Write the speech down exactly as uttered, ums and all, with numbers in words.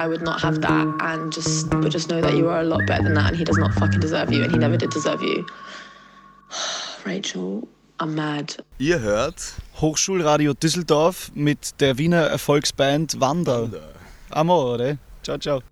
I would not have that and just but just know that you are a lot better than that and he does not fucking deserve you and he never did deserve you. Rachel, I'm mad. Ihr hört Hochschulradio Düsseldorf mit der Wiener Erfolgsband Wander. Wander. Amor, oder? Ciao, ciao.